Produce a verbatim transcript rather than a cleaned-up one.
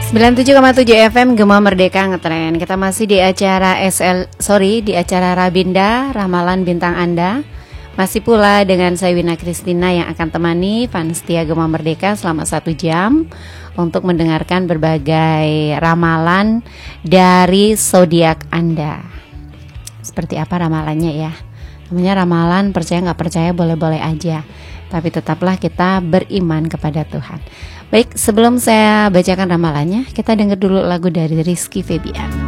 sembilan puluh tujuh koma tujuh F M Gema Merdeka Ngetren. Kita masih di acara S L sorry di acara Rabinda Ramalan Bintang Anda. Masih pula dengan saya Wina Kristina yang akan temani fans setia Gema Merdeka selama satu jam untuk mendengarkan berbagai ramalan dari zodiak Anda. Seperti apa ramalannya ya? Namanya ramalan, percaya nggak percaya boleh-boleh aja. Tapi tetaplah kita beriman kepada Tuhan. Baik, sebelum saya bacakan ramalannya, kita dengar dulu lagu dari Rizky Febian.